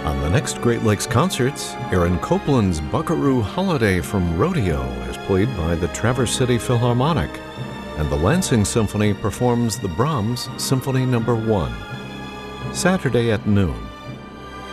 On the next Great Lakes Concerts, Aaron Copland's Buckaroo Holiday from Rodeo is played by the Traverse City Philharmonic, and the Lansing Symphony performs the Brahms Symphony No. 1. Saturday at noon,